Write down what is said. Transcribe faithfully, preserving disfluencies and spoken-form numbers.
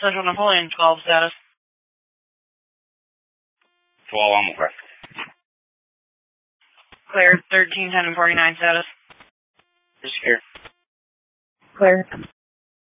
Central Napoleon, twelve status. twelve, I'm okay. Clear, thirteen ten and forty-nine status. Just here. Clear.